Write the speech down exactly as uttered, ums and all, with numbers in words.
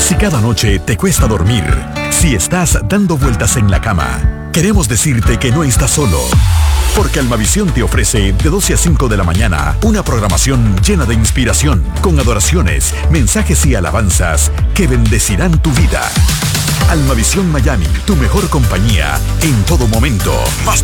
Si cada noche te cuesta dormir, si estás dando vueltas en la cama, queremos decirte que no estás solo. Porque Almavisión te ofrece de doce a cinco de la mañana una programación llena de inspiración, con adoraciones, mensajes y alabanzas que bendecirán tu vida. Almavisión Miami, tu mejor compañía en todo momento. Más